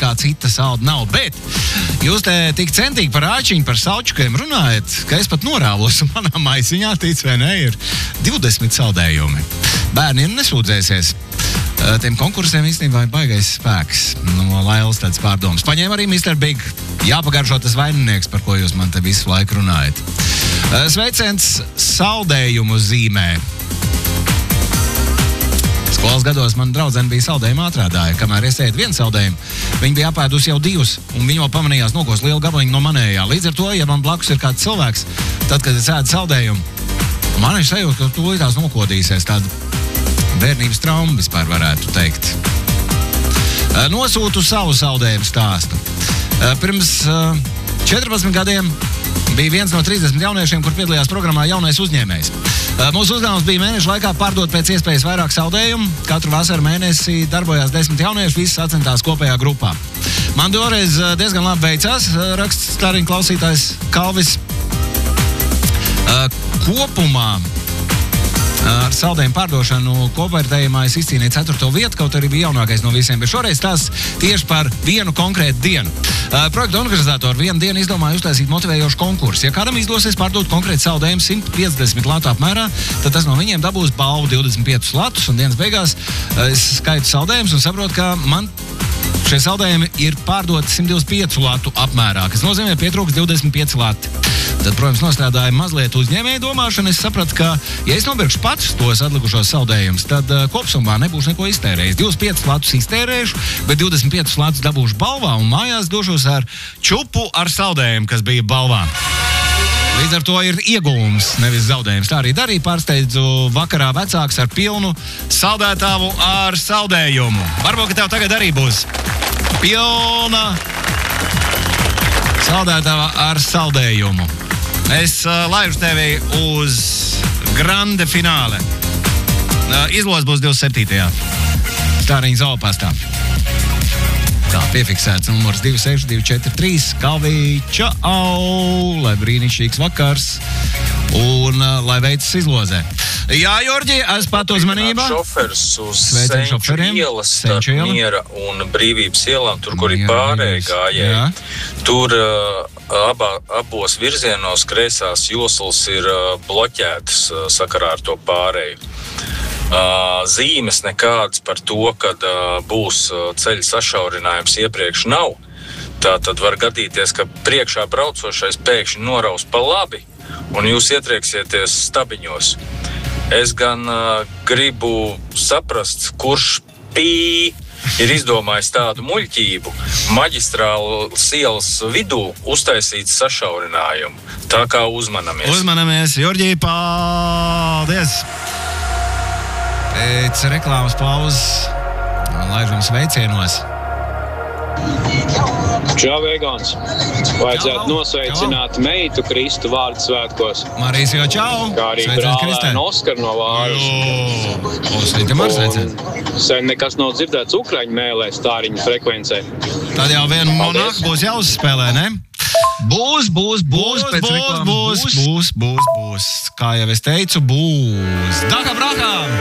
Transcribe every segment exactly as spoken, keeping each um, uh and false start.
nekā cita salda nav. Bet jūs te tik centīgi par āķiņu, par salčukiem runājat, ka es pat norāvos, un manā maisiņā, tic vai ne, ir divdesmit saldējumi. Bērni nesūdzēsies. Tiem konkursiem īstenībā ir baigais spēks. No Lailas tāds pārdoms. Paņēma arī mister Big. Jāpagaršo tas vaininieks, par ko jūs man te visu laiku runājat. Sveiciens saldējumu zīmē. Skolas gados man draudzene bija saldējuma atrādāja. Kamēr es ēdu vienu saldējumu, viņi bija apēdusi jau divus, un viņi vēl pamanījās nokos lielu gabaliņu no manējā. Līdz ar to, ja man blakus ir kāds cilvēks, tad, kad es ēdu saldējumu, man ir sajūta, ka tūlītās nokodīsies tāda bērnības trauma vispār varētu teikt. Nosūtu savu saldējumu stāstu. Pirms četrpadsmit gadiem bija viens no trīsdesmit jauniešiem, kur piedalījās programmā Jaunais uzņēmējs. Mūsu uzdevums bija mēnešu laikā pārdot pēc iespējas vairāk saldējumu. Katru vasaru mēnesi darbojās desmit jaunieši, visi sacentās kopējā grupā. Man toreiz diezgan labi veicās, raksts stariņu klausītājs Kalvis. Kopumā ar saldējumu pārdošanu kopvērtējumā es izcīnīju ceturto vietu, kaut arī bija jaunākais no visiem, bet šoreiz tās tieši par vienu konkrētu dienu. Uh, projekta organizatori vienu dienu izdomāja uztaisīt motivējošu konkursu. Ja kādam izdosies pārdot konkrētu saldējumu simt piecdesmit latu apmērā, tad tas no viņiem dabūs balvu divdesmit piecus latus, un dienas beigās uh, es skaitu saldējumus un saprotu, ka man šie saldējumi ir pārdoti simt divdesmit piecu latu apmērā, kas nozīmē pietrūks divdesmit pieci lati. Tad, protams, nostrādāja mazliet uzņēmēju domāšanu. Es sapratu, ka, ja es nopirkšu pats tos atlikušos saldējumus, tad uh, kopsummā nebūšu neko iztērējis. divdesmit piecus latus iztērēšu, bet divdesmit piecus latus dabūšu balvā un mājās došos ar čupu ar saldējumu, kas bija balvā. Līdz ar to ir iegūms, nevis zaudējums. Tā arī darīja, pārsteidzu vakarā vecāks ar pilnu saldētāvu ar saldējumu. Varbūt, ka tev tagad arī būs pilna saldētāva ar saldējumu. Es uh, laižu tevi uz grande fināle. Uh, izlos būs divdesmit septītajā Stāriņa zoopastā. Tā, piefiksēts numurs divi seši divi četri trīs. Kalvī, čau! Lai brīnišķīgs vakars. Un uh, lai veicas izlozē. Jā, Jorģi, es pat uzmanībā. Šoferis uz Senču ielas, starp Miera un Brīvības ielām, tur, kur ir pārēji gājēji. Tur uh, abā, abos virzienos kreisās joslas ir uh, bloķētas uh, sakarā ar to pārēju. Uh, zīmes nekādas par to, kad uh, būs uh, ceļa sašaurinājums iepriekš nav. Tā tad var gadīties, ka priekšā braucošais pēkšņi noraus pa labi, un jūs ietrieksieties stabiņos. Es gan uh, gribu saprast, kurš pī ir izdomājis tādu muļķību maģistrālas ielas vidū uztaisīt sašaurinājumu. Tā kā uzmanamies. Uzmanamies, Jorģī, paldies! Pēc reklāmas pauzes laižam sveicienos. Čau, vegāns! Vajadzētu nosveicināt meitu Kristu vārdu svētkos. Marijas jau čau! Kā arī brālēnu Oskaru no Vārus. O, sveitam ar sveicien. Sen nekas nav dzirdēts Ukraiņu mēlē stāriņu frekvencē. Tad jau vienu monarhu būs jāuzspēlē, ne? Būs, būs, būs, būs, pēc būs, būs, būs, būs, būs, būs. Kā jau es teicu, būs. Daka brakām!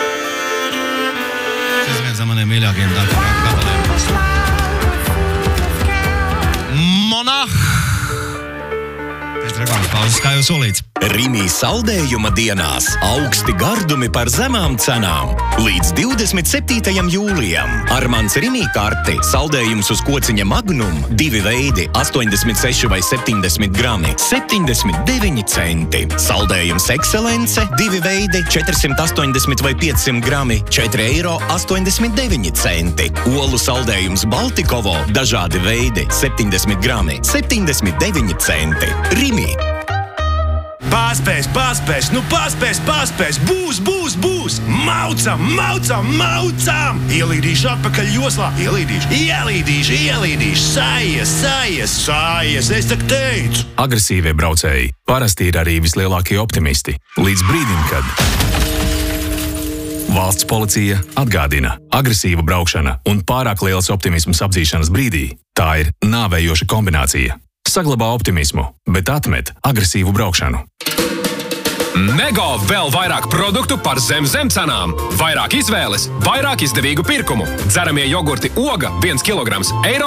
Tas viens no maniem mīļākajiem Daka brakām gabaliem. Monarh! Pēc reklāmas pauzes, kā jau solīts. Rimī saldējuma dienās augsti gardumi par zemām cenām. Līdz divdesmit septītajam jūlijam. Ar mans Rimī karti saldējums uz kociņa Magnum divi veidi astoņdesmit seši vai septiņdesmit grami septiņdesmit deviņi centi. Saldējums Ekscelence divi veidi četrsimt astoņdesmit vai piecsimt grami četri eiro astoņdesmit deviņi centi. Olu saldējums Baltikovo dažādi veidi septiņdesmit grami septiņdesmit deviņi centi. Rimī. Paspēs, paspēs, nu paspēs, paspēs, būs, būs, būs, maucam, maucam, maucam, ielīdīšu atpakaļ joslā, ielīdīšu, ielīdīšu, ielīdīšu, sājies, sājies, sājies, es tak teicu. Agresīvie braucēji parasti ir arī vislielākie optimisti, līdz brīdim, kad valsts policija atgādina agresīva braukšana un pārāk liels optimisms apdzīšanas brīdī. Tā ir nāvējoša kombinācija. Saglabā optimismu, bet atmet agresīvu braukšanu. Nego vēl vairāk produktu par zem zem cenām. Vairāk izvēles, vairāk izdevīgu pirkumu. Dzeramie jogurti Oga viens kilograms eiro